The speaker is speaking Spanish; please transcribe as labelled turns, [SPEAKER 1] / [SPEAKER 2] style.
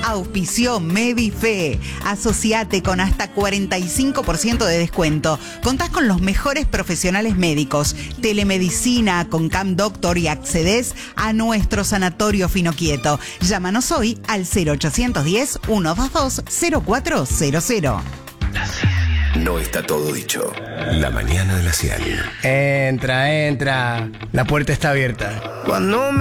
[SPEAKER 1] Auspició Medife. Asociate con hasta 45% de descuento. Contás con los mejores profesionales médicos. Telemedicina con Cam Doctor y accedes a nuestro sanatorio Finoquieto. Llámanos hoy al 0810-122-0400.
[SPEAKER 2] No está todo dicho. La mañana de la 100.
[SPEAKER 3] Entra. La puerta está abierta.
[SPEAKER 4] Cuando